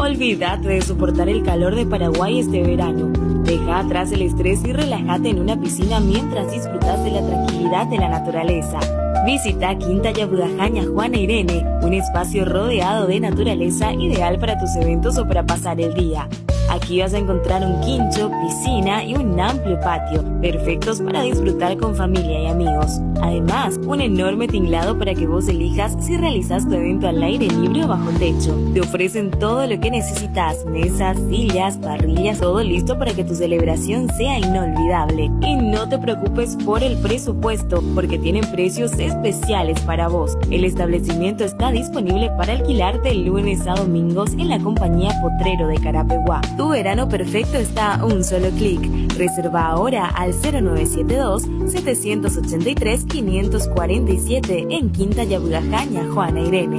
Olvídate de soportar el calor de Paraguay este verano. Deja atrás el estrés y relájate en una piscina mientras disfrutas de la tranquilidad de la naturaleza. Visita Quinta Yabudajaña Juana Irene, un espacio rodeado de naturaleza ideal para tus eventos o para pasar el día. Aquí vas a encontrar un quincho, piscina y un amplio patio, perfectos para disfrutar con familia y amigos. Además, un enorme tinglado para que vos elijas si realizas tu evento al aire libre o bajo techo. Te ofrecen todo lo que necesitas, mesas, sillas, parrillas, todo listo para que tu celebración sea inolvidable. Y no te preocupes por el presupuesto, porque tienen precios especiales para vos. El establecimiento está disponible para alquilar de lunes a domingos en la compañía Potrero de Carapeguá. Tu verano perfecto está a un solo clic. Reserva ahora al 0972-783-547 en Quinta Yabudajaña Juana Irene.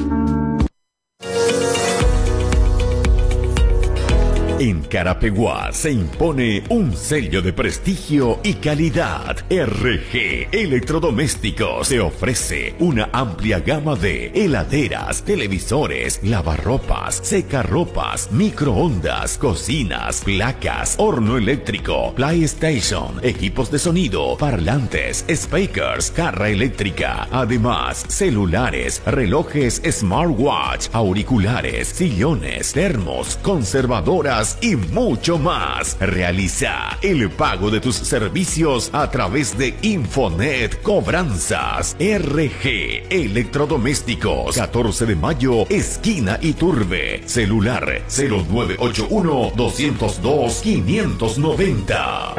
En Carapeguá se impone un sello de prestigio y calidad. RG Electrodomésticos te ofrece una amplia gama de heladeras, televisores, lavarropas, secarropas, microondas, cocinas, placas, horno eléctrico, PlayStation, equipos de sonido, parlantes, speakers, jarra eléctrica. Además, celulares, relojes smartwatch, auriculares, sillones, termos, conservadoras y mucho más. Realiza el pago de tus servicios a través de Infonet Cobranzas. RG Electrodomésticos, 14 de mayo, esquina Iturbe. Celular 0981-202-590.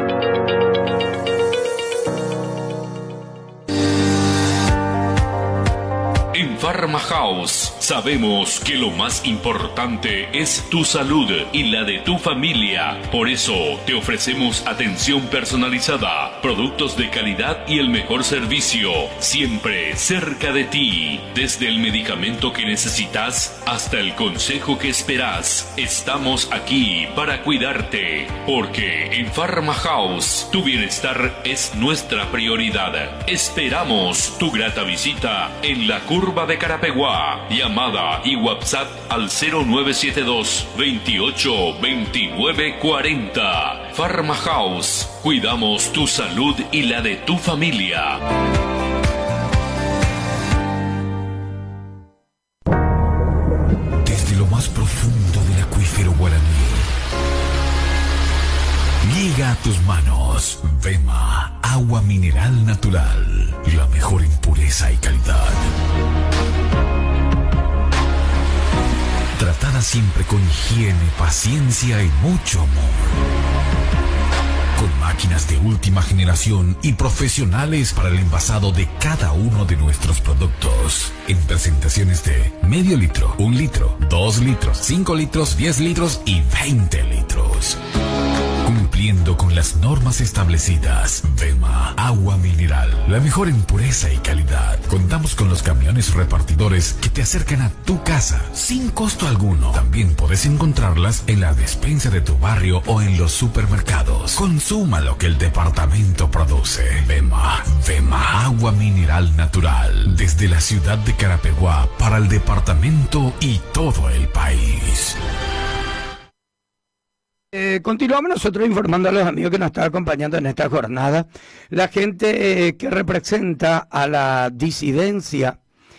En Pharma House sabemos que lo más importante es tu salud y la de tu familia. Por eso te ofrecemos atención personalizada, productos de calidad y el mejor servicio, siempre cerca de ti. Desde el medicamento que necesitas hasta el consejo que esperas, estamos aquí para cuidarte. Porque en Pharma House tu bienestar es nuestra prioridad. Esperamos tu grata visita en la curva de Carapeguá. Llamada y WhatsApp al 0972 28 29 40. Pharma House. Cuidamos tu salud y la de tu familia. Desde lo más profundo del acuífero guaraní llega a tus manos Vema, agua mineral natural, la mejor en pureza y calidad. Tratada siempre con higiene, paciencia y mucho amor. Con máquinas de última generación y profesionales para el envasado de cada uno de nuestros productos. En presentaciones de medio litro, 1 litro, 2 litros, 5 litros, 10 litros y 20 litros. Cumpliendo con las normas establecidas. Vema, agua mineral, la mejor en pureza y calidad. Contamos con los camiones repartidores que te acercan a tu casa sin costo alguno. También puedes encontrarlas en la despensa de tu barrio o en los supermercados. Consuma lo que el departamento produce. Vema, agua mineral natural. Desde la ciudad de Carapeguá para el departamento y todo el país. Continuamos nosotros informando a los amigos que nos están acompañando en esta jornada. La gente que representa a la disidencia,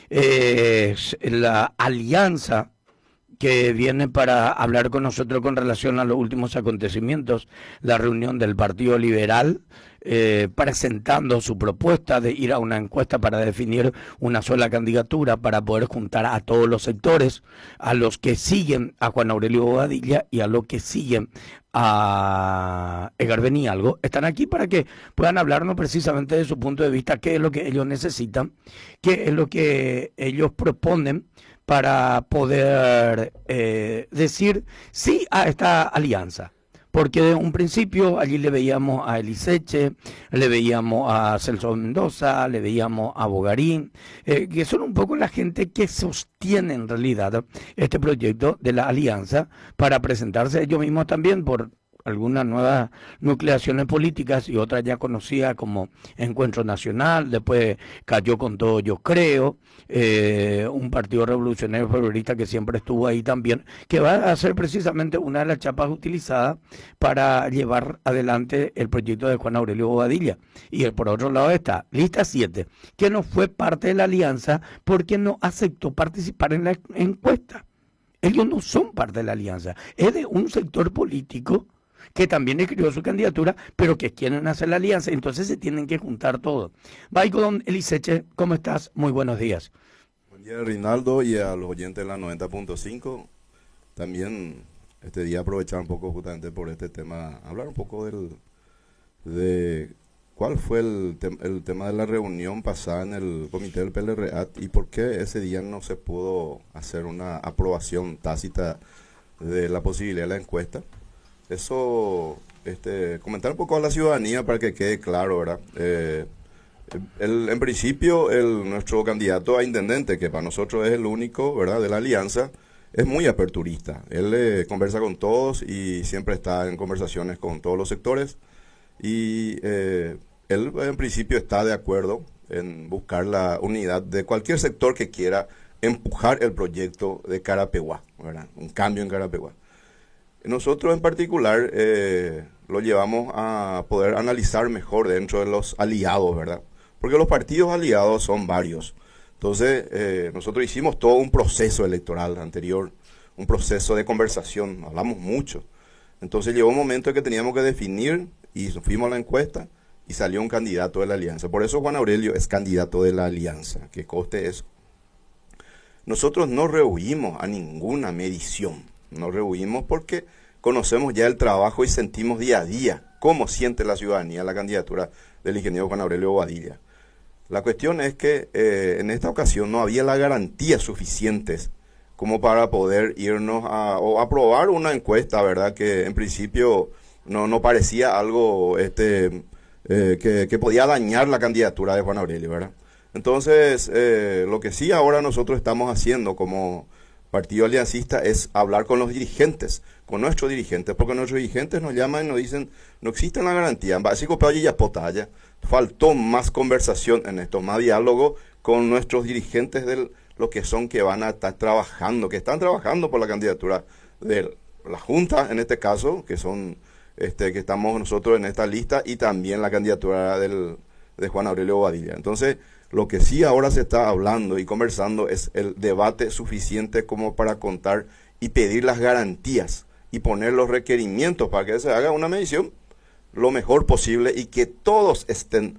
la alianza que viene para hablar con nosotros con relación a los últimos acontecimientos, la reunión del Partido Liberal, presentando su propuesta de ir a una encuesta para definir una sola candidatura para poder juntar a todos los sectores, a los que siguen a Juan Aurelio Bobadilla y a los que siguen a Edgar Benialgo. Están aquí para que puedan hablarnos precisamente de su punto de vista, qué es lo que ellos necesitan, qué es lo que ellos proponen para poder decir sí a esta alianza. Porque de un principio allí le veíamos a Eliseche, le veíamos a Celso Mendoza, le veíamos a Bogarín, que son un poco la gente que sostiene en realidad este proyecto de la alianza para presentarse ellos mismos también por algunas nuevas nucleaciones políticas y otras ya conocidas como Encuentro Nacional, después cayó con todo Yo Creo, un partido revolucionario febrerista que siempre estuvo ahí también, que va a ser precisamente una de las chapas utilizadas para llevar adelante el proyecto de Juan Aurelio Bobadilla. Y por otro lado está Lista 7, que no fue parte de la alianza porque no aceptó participar en la encuesta. Ellos no son parte de la alianza, es de un sector político que también escribió su candidatura, pero que quieren hacer la alianza, entonces se tienen que juntar todos. Baigón Eliseche, ¿cómo estás? Muy buenos días. Buen día, Reinaldo, y a los oyentes de la 90.5. También este día aprovechar un poco justamente por este tema, hablar un poco de cuál fue el tema de la reunión pasada en el comité del PLRAT y por qué ese día no se pudo hacer una aprobación tácita de la posibilidad de la encuesta. Eso, comentar un poco a la ciudadanía para que quede claro, ¿verdad? En principio, nuestro candidato a intendente, que para nosotros es el único, ¿verdad?, de la alianza, es muy aperturista. Él conversa con todos y siempre está en conversaciones con todos los sectores. Y él en principio está de acuerdo en buscar la unidad de cualquier sector que quiera empujar el proyecto de Carapeguá, ¿verdad? Un cambio en Carapeguá. Nosotros en particular lo llevamos a poder analizar mejor dentro de los aliados, ¿verdad? Porque los partidos aliados son varios. Entonces nosotros hicimos todo un proceso electoral anterior, un proceso de conversación, hablamos mucho. Entonces llegó un momento en que teníamos que definir y fuimos a la encuesta y salió un candidato de la alianza. Por eso Juan Aurelio es candidato de la alianza, que conste eso. Nosotros no rehuimos a ninguna medición, no rehuimos porque conocemos ya el trabajo y sentimos día a día cómo siente la ciudadanía la candidatura del ingeniero Juan Aurelio Bobadilla. La cuestión es que en esta ocasión no había las garantías suficientes como para poder irnos o aprobar una encuesta, ¿verdad? Que en principio no parecía algo que podía dañar la candidatura de Juan Aurelio, ¿verdad? Entonces, lo que sí ahora nosotros estamos haciendo como partido aliancista es hablar con los dirigentes, con nuestros dirigentes, porque nuestros dirigentes nos llaman y nos dicen, no existe la garantía, básico para ya potalla, faltó más conversación en esto, más diálogo con nuestros dirigentes de lo que son que van a estar trabajando, que están trabajando por la candidatura de la Junta, en este caso, que son que estamos nosotros en esta lista, y también la candidatura de Juan Aurelio Bobadilla. Entonces, lo que sí ahora se está hablando y conversando es el debate suficiente como para contar y pedir las garantías y poner los requerimientos para que se haga una medición lo mejor posible y que todos estén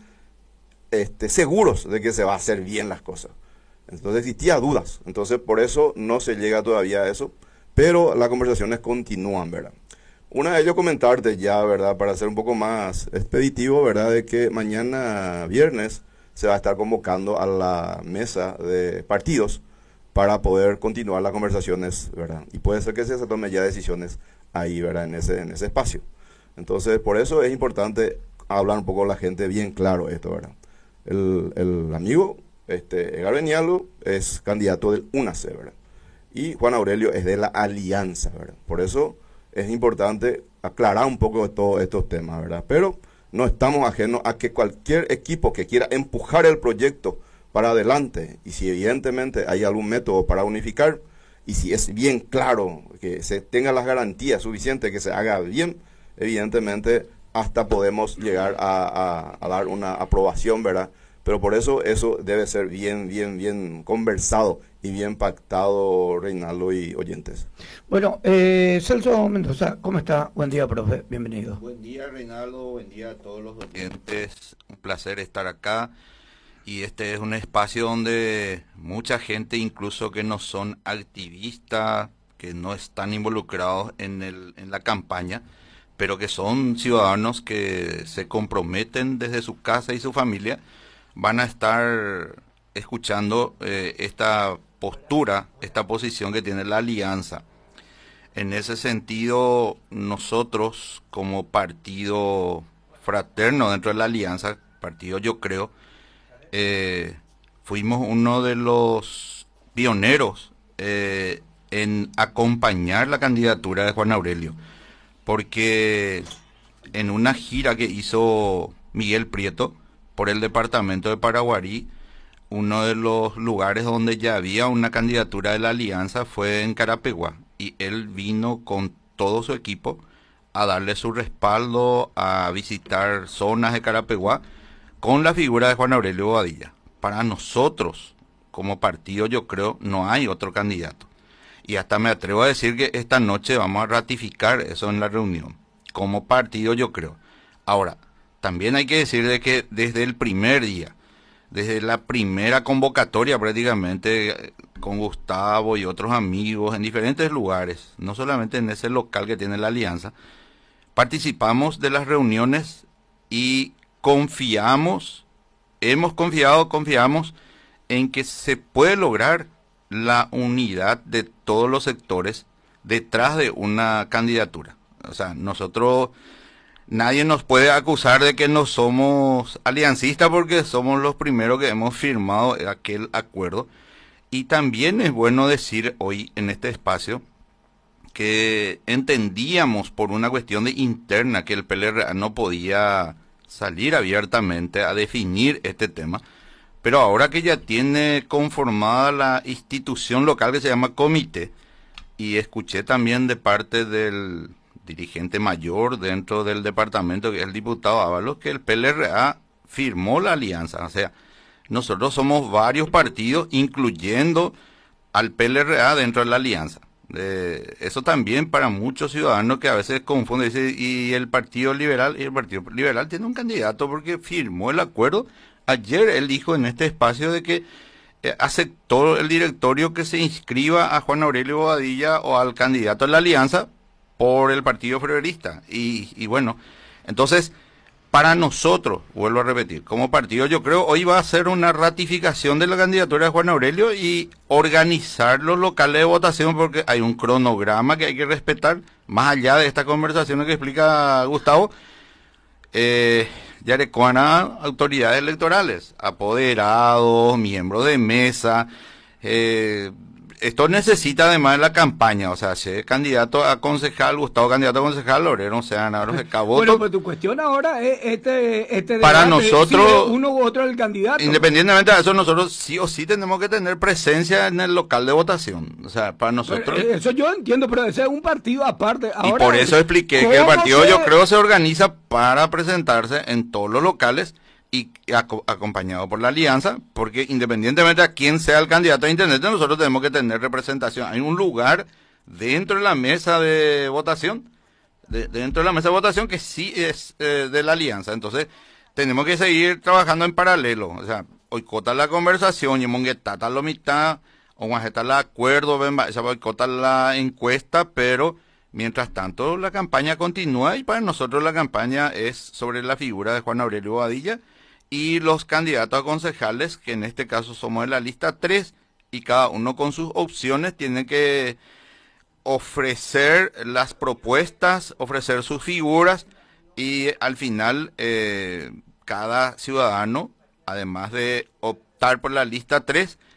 seguros de que se va a hacer bien las cosas. Entonces existía dudas, entonces por eso no se llega todavía a eso, pero las conversaciones continúan, ¿verdad? Una de ellos comentarte ya, ¿verdad?, para ser un poco más expeditivo, ¿verdad?, de que mañana viernes se va a estar convocando a la mesa de partidos para poder continuar las conversaciones, ¿verdad? Y puede ser que se tomen ya decisiones ahí, ¿verdad?, en ese espacio. Entonces, por eso es importante hablar un poco con la gente bien claro esto, ¿verdad? El amigo Edgar Benialo es candidato del UNACE, ¿verdad? Y Juan Aurelio es de la Alianza, ¿verdad? Por eso es importante aclarar un poco de todos estos temas, ¿verdad? Pero no estamos ajenos a que cualquier equipo que quiera empujar el proyecto para adelante, y si evidentemente hay algún método para unificar, y si es bien claro que se tengan las garantías suficientes, que se haga bien, evidentemente hasta podemos llegar a dar una aprobación, ¿verdad? Pero por eso debe ser bien conversado y bien pactado, Reinaldo y oyentes. Bueno, Celso Mendoza, ¿cómo está? Buen día, profe, bienvenido. Buen día, Reinaldo, buen día a todos los oyentes. Un placer estar acá. Y este es un espacio donde mucha gente, incluso que no son activistas, que no están involucrados en la campaña, pero que son ciudadanos que se comprometen desde su casa y su familia, van a estar escuchando esta postura, esta posición que tiene la alianza. En ese sentido, nosotros como partido fraterno dentro de la alianza, partido Yo Creo, fuimos uno de los pioneros en acompañar la candidatura de Juan Aurelio. porque en una gira que hizo Miguel Prieto por el departamento de Paraguarí, uno de los lugares donde ya había una candidatura de la alianza fue en Carapeguá, y él vino con todo su equipo a darle su respaldo, a visitar zonas de Carapeguá con la figura de Juan Aurelio Bobadilla. Para nosotros, como partido, yo creo, no hay otro candidato. Y hasta me atrevo a decir que esta noche vamos a ratificar eso en la reunión. Como partido, yo creo. Ahora, también hay que decir de que desde el primer día, desde la primera convocatoria prácticamente, con Gustavo y otros amigos en diferentes lugares, no solamente en ese local que tiene la alianza, participamos de las reuniones y confiamos en que se puede lograr la unidad de todos los sectores detrás de una candidatura. O sea, nosotros, nadie nos puede acusar de que no somos aliancistas porque somos los primeros que hemos firmado aquel acuerdo. Y también es bueno decir hoy en este espacio que entendíamos por una cuestión de interna que el PLRA no podía salir abiertamente a definir este tema, pero ahora que ya tiene conformada la institución local que se llama comité, y escuché también de parte del dirigente mayor dentro del departamento, que es el diputado Ábalos, que el PLRA firmó la alianza. O sea, nosotros somos varios partidos, incluyendo al PLRA dentro de la alianza. Eso también para muchos ciudadanos que a veces confunden, dice, y el Partido Liberal tiene un candidato porque firmó el acuerdo. Ayer él dijo en este espacio de que aceptó el directorio que se inscriba a Juan Aurelio Bobadilla o al candidato de la alianza por el Partido Febrerista. Y bueno, entonces, para nosotros, vuelvo a repetir, como partido, yo creo hoy va a ser una ratificación de la candidatura de Juan Aurelio y organizar los locales de votación, porque hay un cronograma que hay que respetar, más allá de esta conversación que explica Gustavo. Yarecuana, autoridades electorales, apoderados, miembros de mesa. Esto necesita además de la campaña, o sea, ser candidato a concejal, Gustavo candidato a concejal, Loreno Seanaros de Caboto. Bueno, pues tu cuestión ahora es este para debate, nosotros, si uno u otro el candidato. Independientemente de eso, nosotros sí o sí tenemos que tener presencia en el local de votación. O sea, para nosotros. Pero eso yo entiendo, pero ese es un partido aparte. Ahora, y por eso expliqué que el partido, yo creo, se organiza para presentarse en todos los locales y acompañado por la alianza, porque independientemente a quién sea el candidato a intendente, nosotros tenemos que tener representación. Hay un lugar dentro de la mesa de votación, dentro de la mesa de votación que sí es de la alianza. Entonces, tenemos que seguir trabajando en paralelo. O sea, hoy cota la conversación, y monguetata la mitad, o guajeta la acuerdo, esa boicota la encuesta, pero mientras tanto la campaña continúa, y para nosotros la campaña es sobre la figura de Juan Aurelio Bobadilla y los candidatos a concejales, que en este caso somos de la lista 3, y cada uno con sus opciones tiene que ofrecer las propuestas, ofrecer sus figuras, y al final cada ciudadano, además de optar por la lista 3,